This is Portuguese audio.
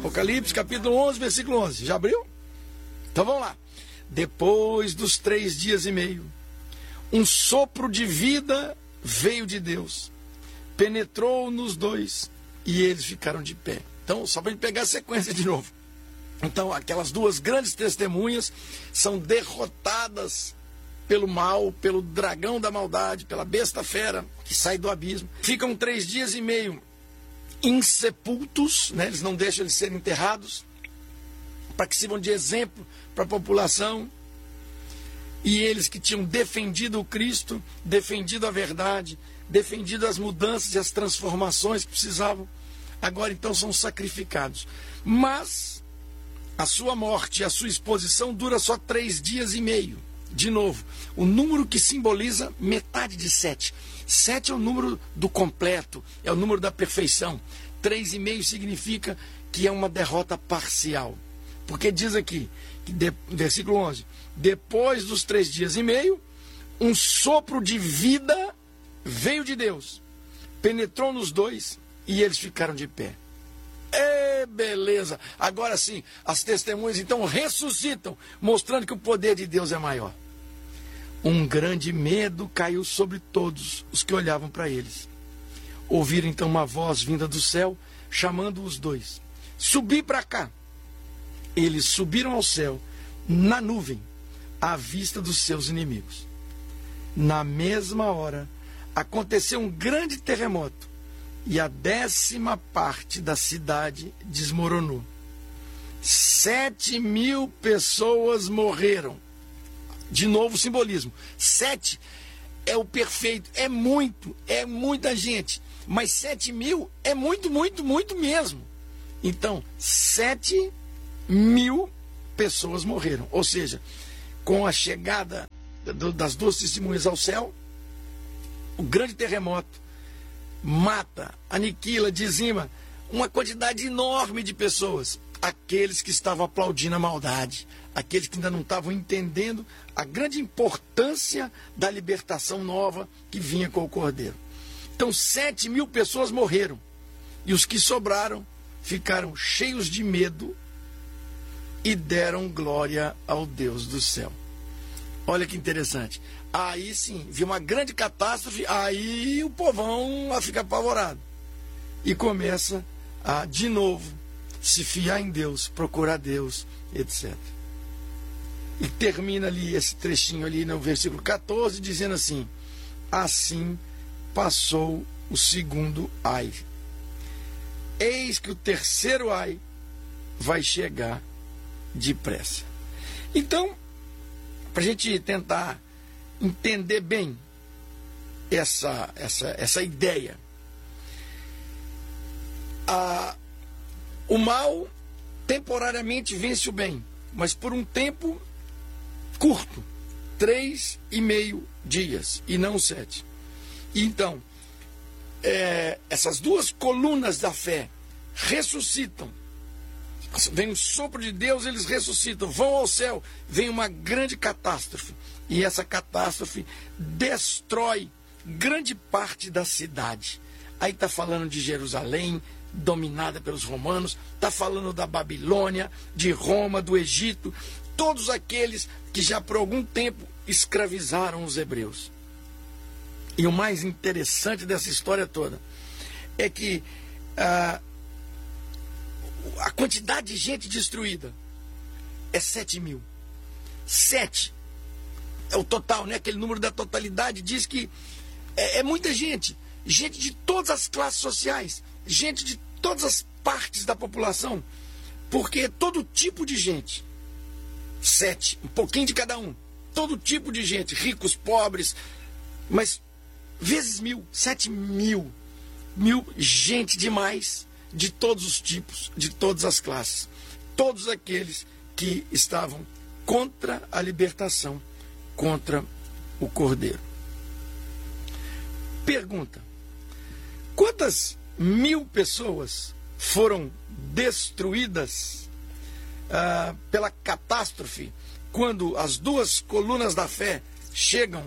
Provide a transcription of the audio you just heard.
Apocalipse capítulo 11, versículo 11. Já abriu? Então vamos lá. Depois dos 3 dias e meio, um sopro de vida veio de Deus, penetrou nos dois e eles ficaram de pé. Então, só para a gente pegar a sequência de novo. Então, aquelas duas grandes testemunhas são derrotadas pelo mal, pelo dragão da maldade, pela besta fera que sai do abismo. Ficam 3 dias e meio insepultos, né? Eles não deixam de serem enterrados, para que sirvam de exemplo para a população. E eles que tinham defendido o Cristo, defendido a verdade, defendido as mudanças e as transformações que precisavam, agora então são sacrificados. Mas a sua morte e a sua exposição dura só 3 dias e meio. De novo, o número que simboliza metade de 7. 7 é o número do completo, é o número da perfeição. 3,5 significa que é uma derrota parcial. Porque diz aqui, versículo 11, depois dos 3 dias e meio, um sopro de vida veio de Deus, penetrou nos dois e eles ficaram de pé. Beleza! Agora sim, as testemunhas então ressuscitam, mostrando que o poder de Deus é maior. Um grande medo caiu sobre todos os que olhavam para eles. Ouviram então uma voz vinda do céu, chamando os dois. Subi para cá. Eles subiram ao céu, na nuvem, à vista dos seus inimigos. Na mesma hora, aconteceu um grande terremoto, e a 10ª parte da cidade desmoronou. 7.000 pessoas morreram. De novo o simbolismo. 7 é o perfeito, é muita gente. Mas 7.000 é muito, muito, muito mesmo. Então, 7.000 pessoas morreram. Ou seja, com a chegada das duas testemunhas ao céu, o grande terremoto mata, aniquila, dizima uma quantidade enorme de pessoas. Aqueles que estavam aplaudindo a maldade, aqueles que ainda não estavam entendendo a grande importância da libertação nova que vinha com o Cordeiro. Então 7.000 pessoas morreram, e os que sobraram ficaram cheios de medo e deram glória ao Deus do céu. Olha que interessante. Aí sim, viu uma grande catástrofe, aí o povão fica apavorado. E começa a, de novo, se fiar em Deus, procurar Deus, etc. E termina ali esse trechinho ali no versículo 14, dizendo assim: assim passou o segundo ai. Eis que o terceiro ai vai chegar depressa. Então, para a gente tentar entender bem essa ideia, o mal temporariamente vence o bem, mas por um tempo curto, 3,5 dias, e não 7. Então, essas duas colunas da fé ressuscitam. Vem o sopro de Deus, eles ressuscitam, vão ao céu, vem uma grande catástrofe. E essa catástrofe destrói grande parte da cidade. Aí está falando de Jerusalém, dominada pelos romanos, está falando da Babilônia, de Roma, do Egito, todos aqueles que já por algum tempo escravizaram os hebreus. E o mais interessante dessa história toda é que a quantidade de gente destruída é 7.000. 7 é o total, né? Aquele número da totalidade diz que é muita gente. Gente de todas as classes sociais, gente de todas as partes da população, porque todo tipo de gente. 7, um pouquinho de cada um. Todo tipo de gente, ricos, pobres, mas vezes 1.000, 7.000. Gente demais, de todos os tipos, de todas as classes. Todos aqueles que estavam contra a libertação, contra o Cordeiro. Pergunta: quantas 1.000 pessoas foram destruídas pela catástrofe quando as duas colunas da fé chegam